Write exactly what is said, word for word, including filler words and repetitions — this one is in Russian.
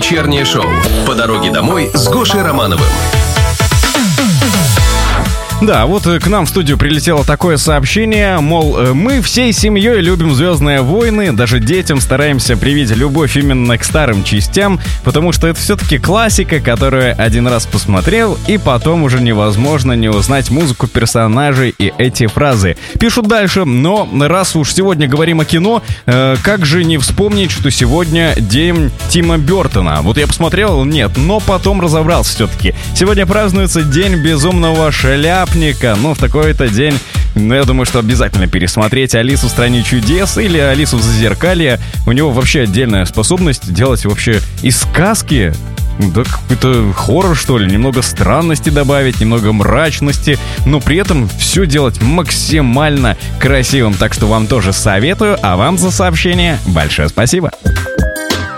Вечернее шоу «По дороге домой» с Гошей Романовым. Да, вот к нам в студию прилетело такое сообщение, мол, мы всей семьей любим «Звездные войны», даже детям стараемся привить любовь именно к старым частям, потому что это все-таки классика, которую один раз посмотрел, и потом уже невозможно не узнать музыку персонажей и эти фразы. Пишут дальше, но раз уж сегодня говорим о кино, э, как же не вспомнить, что сегодня день Тима Бёртона? Вот я посмотрел, нет, но потом разобрался все-таки. Сегодня празднуется День безумного шляпника. Ну, в такой-то день, ну, я думаю, что обязательно пересмотреть «Алису в стране чудес» или «Алису в зазеркалье». У него вообще отдельная способность делать вообще из сказки, да, какой-то хоррор, что ли, немного странности добавить, немного мрачности, но при этом все делать максимально красивым. Так что вам тоже советую, а вам за сообщение большое спасибо.